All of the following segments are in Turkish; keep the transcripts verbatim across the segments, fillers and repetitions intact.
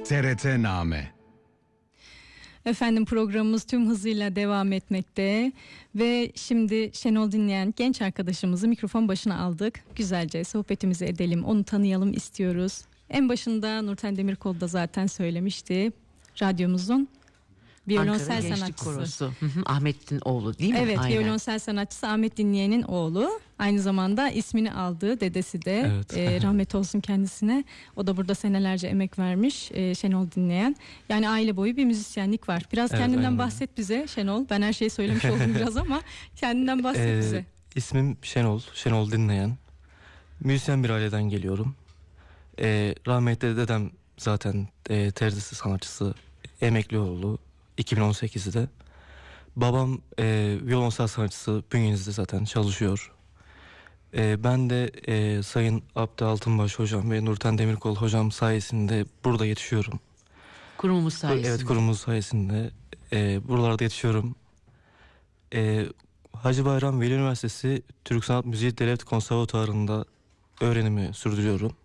T R T Name. Efendim, programımız tüm hızıyla devam etmekte ve şimdi Şenol dinleyen genç arkadaşımızı mikrofon başına aldık. Güzelce sohbetimizi edelim, onu tanıyalım istiyoruz. En başında Nurten Demirkol da zaten söylemişti, radyomuzun violonsel Ankara sanatçısı. Korosu. Hı hı, Ahmet'in oğlu değil mi? Evet, Aynen. violonsel sanatçısı Ahmet Dinleyen'in oğlu. Aynı zamanda ismini aldığı dedesi de Evet. e, rahmet olsun kendisine. O da burada senelerce emek vermiş, e, Şenol Dinleyen. Yani aile boyu bir müzisyenlik var. Biraz Evet, kendinden aynen. bahset bize Şenol. Ben her şeyi söylemiş oldum biraz ama kendinden bahset Ee, bize. İsmim Şenol, Şenol Dinleyen. Müzisyen bir aileden geliyorum. Ee, rahmetli dedem zaten e, terzisi sanatçısı, emekli oğlu iki bin on sekizde. Babam e, violonsel sanatçısı, bünyenizde zaten çalışıyor. E, ben de e, Sayın Abdi Altınbaş hocam ve Nurten Demirkol hocam sayesinde burada yetişiyorum. Kurumumuz sayesinde. Evet, kurumumuz sayesinde e, buralarda yetişiyorum. E, Hacı Bayram Veli Üniversitesi Türk Sanat Müziği Devlet Konservatuvarı'nda öğrenimi sürdürüyorum.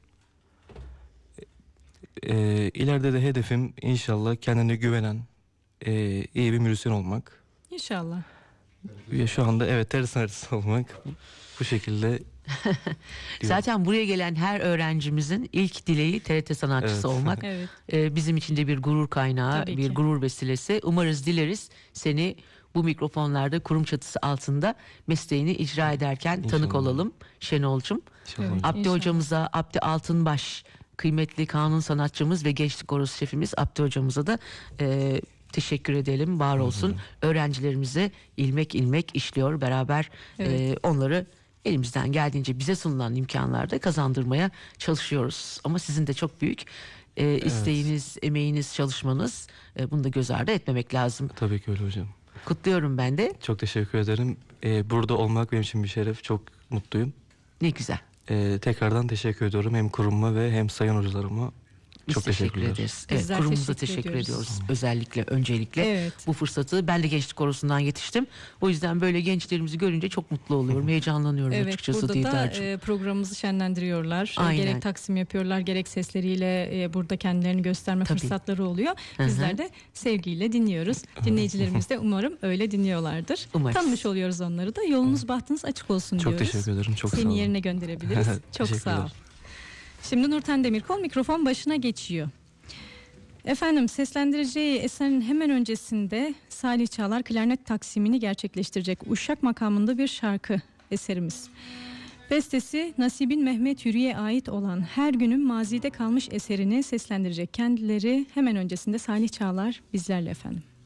E, ileride de hedefim inşallah kendine güvenen e, iyi bir müzisyen olmak. İnşallah. Ve şu anda evet terzi sanatçısı olmak, bu şekilde. Zaten buraya gelen her öğrencimizin ilk dileği T R T sanatçısı Evet. olmak. Evet. Ee, bizim için de bir gurur kaynağı, Tabii bir ki. gurur vesilesi. Umarız, dileriz seni bu mikrofonlarda kurum çatısı altında mesleğini icra ederken İnşallah. tanık olalım Şenol'cum. İnşallah. Evet. Abdi İnşallah. hocamıza, Abdi Altınbaş, kıymetli kanun sanatçımız ve gençlik korosu şefimiz Abdi hocamıza da e, teşekkür edelim. Var olsun. Öğrencilerimize ilmek ilmek işliyor. Beraber Evet. e, onları elimizden geldiğince bize sunulan imkanlarda kazandırmaya çalışıyoruz. Ama sizin de çok büyük e, isteğiniz, emeğiniz, çalışmanız, e, bunu da göz ardı etmemek lazım. Tabii ki öyle hocam. Kutluyorum ben de. Çok teşekkür ederim. Ee, burada olmak benim için bir şeref. Çok mutluyum. Ne güzel. Ee, tekrardan teşekkür ediyorum hem kurumuma ve hem sayın hocalarıma. Biz Çok teşekkür teşekkürler. ederiz. Evet, Bizler kurumumuza teşekkür teşekkür, ediyoruz. ediyoruz. Özellikle, öncelikle Evet. bu fırsatı. Ben de gençlik korosundan yetiştim. O yüzden böyle gençlerimizi görünce çok mutlu oluyorum. Heyecanlanıyorum Evet, açıkçası burada da Diddar'cığım. e, programımızı şenlendiriyorlar. E, Aynen. Gerek taksim yapıyorlar, gerek sesleriyle e, burada kendilerini gösterme Tabii. fırsatları oluyor. Hı hı. Bizler de sevgiyle dinliyoruz. Dinleyicilerimiz de umarım öyle dinliyorlardır. Umarız. Tanımış oluyoruz onları da. Yolunuz bahtınız açık olsun Çok diyoruz. teşekkür ederim. Çok sağ Seni olun. yerine gönderebiliriz. Çok sağ ol. Teşekkürler. Şimdi Nurten Demirkol mikrofon başına geçiyor. Efendim, seslendireceği eserin hemen öncesinde Salih Çağlar klarnet taksimini gerçekleştirecek Uşak makamında bir şarkı eserimiz. Bestesi Nasibin Mehmet Yürü'ye ait olan Her Günün Mazide Kalmış eserini seslendirecek kendileri. Hemen öncesinde Salih Çağlar bizlerle efendim.